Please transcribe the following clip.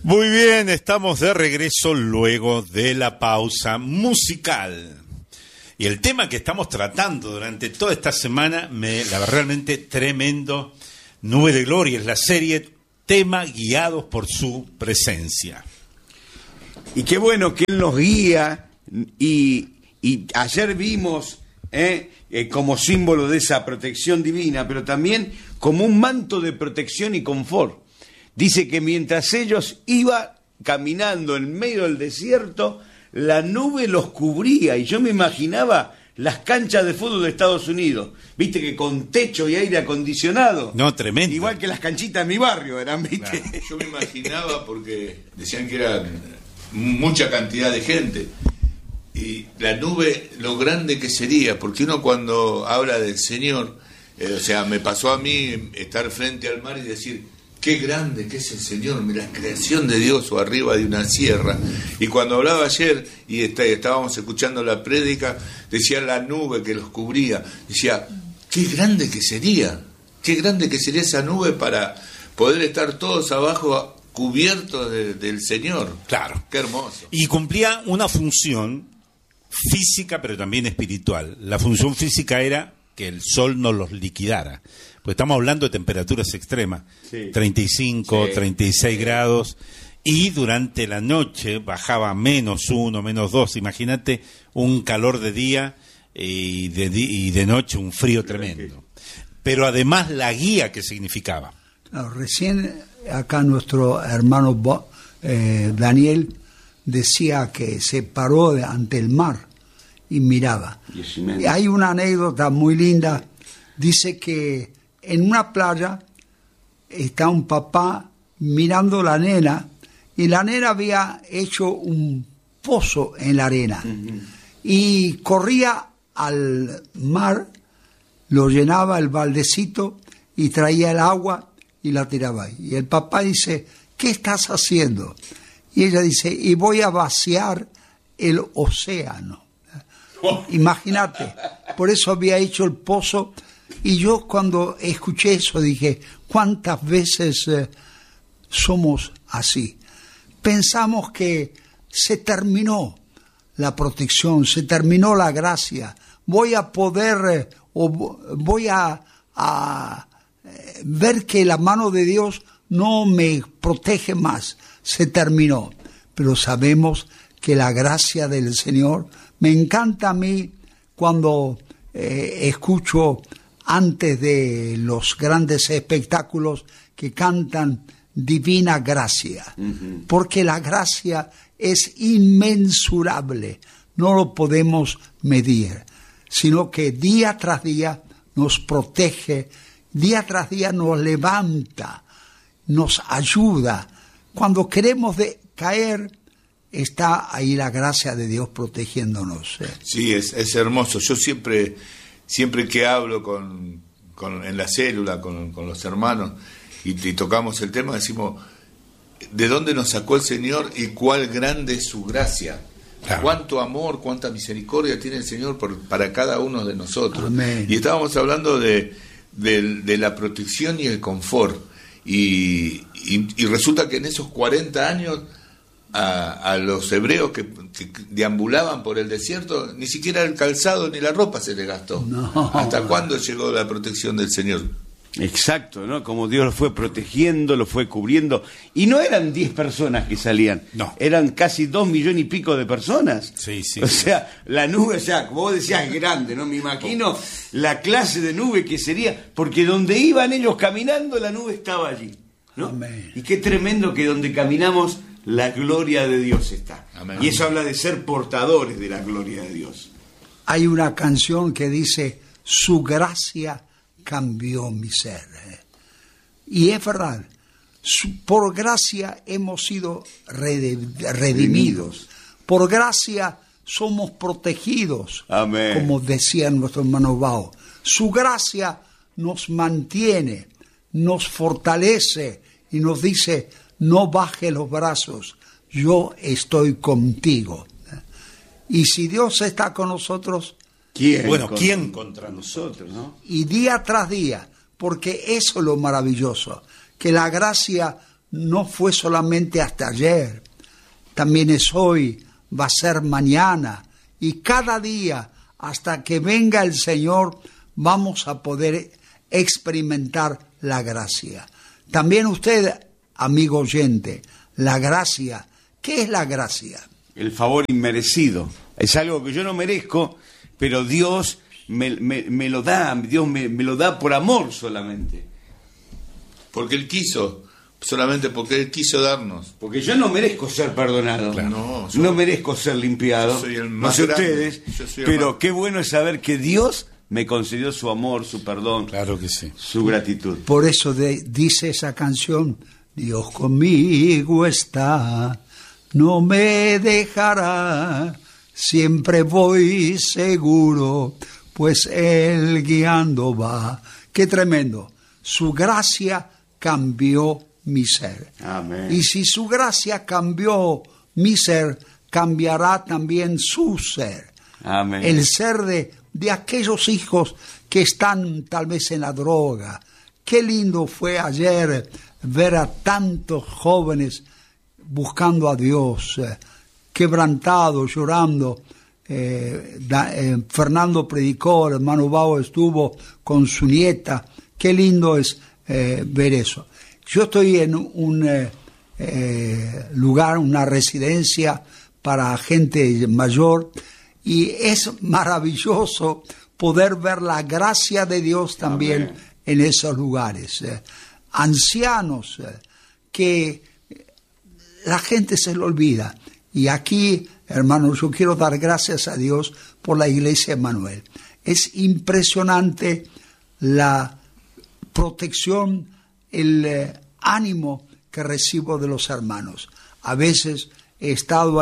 Muy bien, estamos de regreso luego de la pausa musical. Y el tema que estamos tratando durante toda esta semana, realmente tremendo, Nube de Gloria, es la serie Tema guiados por su presencia. Y qué bueno que Él nos guía, y ayer vimos como símbolo de esa protección divina, pero también como un manto de protección y confort. Dice que mientras ellos iban caminando en medio del desierto, la nube los cubría, y yo me imaginaba las canchas de fútbol de Estados Unidos, viste, que con techo y aire acondicionado. No, tremendo. Igual que las canchitas de mi barrio eran, viste. Claro. Yo me imaginaba, porque decían que era mucha cantidad de gente, y la nube, lo grande que sería, porque uno cuando habla del Señor, me pasó a mí estar frente al mar y decir: qué grande que es el Señor, la creación de Dios, o arriba de una sierra. Y cuando hablaba ayer y estábamos escuchando la prédica, decía la nube que los cubría, decía: qué grande que sería esa nube para poder estar todos abajo cubiertos del Señor. Claro. Qué hermoso. Y cumplía una función física, pero también espiritual. La función física era que el sol no los liquidara. Pues estamos hablando de temperaturas extremas, sí. 35, sí. 36 grados, y durante la noche bajaba a -1, -2. Imagínate un calor de día y de noche un frío tremendo. Pero además la guía que significaba. Claro, recién acá nuestro hermano Daniel decía que se paró ante el mar y miraba. Y hay una anécdota muy linda. Dice que en una playa está un papá mirando a la nena, y la nena había hecho un pozo en la arena, y corría al mar, lo llenaba el baldecito y traía el agua y la tiraba ahí. Y el papá dice: ¿qué estás haciendo? Y ella dice: y voy a vaciar el océano. Imagínate, por eso había hecho el pozo. Y yo cuando escuché eso dije: ¿cuántas veces somos así? Pensamos que se terminó la protección, se terminó la gracia, voy a poder, voy a ver que la mano de Dios no me protege más, se terminó. Pero sabemos que la gracia del Señor, me encanta a mí cuando escucho antes de los grandes espectáculos que cantan Divina Gracia, porque la gracia es inmensurable, no lo podemos medir, sino que día tras día nos protege, día tras día nos levanta, nos ayuda. Cuando queremos caer, está ahí la gracia de Dios protegiéndonos. Sí, es hermoso. Yo siempre que hablo en la célula con los hermanos y tocamos el tema, decimos: ¿de dónde nos sacó el Señor y cuál grande es su gracia? Claro. Cuánto amor, cuánta misericordia tiene el Señor para cada uno de nosotros. Amén. Y estábamos hablando de la protección y el confort, y resulta que en esos 40 años a los hebreos que deambulaban por el desierto, ni siquiera el calzado ni la ropa se les gastó. No. ¿Hasta cuándo llegó la protección del Señor? Exacto, ¿no? Como Dios lo fue protegiendo, lo fue cubriendo. Y no eran 10 personas que salían, no. Eran casi 2 millones y pico de personas. Sí. O sea, la nube, como vos decías, grande, ¿no? Me imagino la clase de nube que sería, porque donde iban ellos caminando, la nube estaba allí, ¿no? Amén. Y qué tremendo que donde caminamos, la gloria de Dios está. Amén. Y eso habla de ser portadores de la gloria de Dios. Hay una canción que dice: su gracia cambió mi ser. Y es verdad, por gracia hemos sido redimidos, por gracia somos protegidos. Amén. Como decía nuestro hermano Bao, su gracia nos mantiene, nos fortalece y nos dice: no bajes los brazos, yo estoy contigo. Y si Dios está con nosotros, ¿quién contra nosotros, ¿no? Y día tras día, porque eso es lo maravilloso, que la gracia no fue solamente hasta ayer, también es hoy, va a ser mañana, y cada día, hasta que venga el Señor, vamos a poder experimentar la gracia. También usted, amigo oyente, la gracia, ¿qué es la gracia? El favor inmerecido. Es algo que yo no merezco, pero Dios me lo da, Dios me lo da por amor solamente. Porque Él quiso, solamente porque Él quiso darnos. Porque yo no merezco ser perdonado, claro. No merezco ser limpiado, soy el más no sé grande. ustedes, pero qué bueno es saber que Dios me concedió su amor, su perdón, claro que sí, su gratitud. Por eso dice esa canción, Dios conmigo está, no me dejará, siempre voy seguro, pues Él guiando va. Qué tremendo, su gracia cambió mi ser. Amén. Y si su gracia cambió mi ser, cambiará también su ser. Amén. El ser de aquellos hijos que están tal vez en la droga. Qué lindo fue ayer ver a tantos jóvenes buscando a Dios, quebrantados, llorando. Fernando predicó, el hermano Bau estuvo con su nieta. Qué lindo es ver eso. Yo estoy en un lugar, una residencia para gente mayor, y es maravilloso poder ver la gracia de Dios también. Amén. En esos lugares. Ancianos que la gente se lo olvida. Y aquí, hermanos, yo quiero dar gracias a Dios por la Iglesia Emmanuel. Es impresionante la protección, el ánimo que recibo de los hermanos. A veces he estado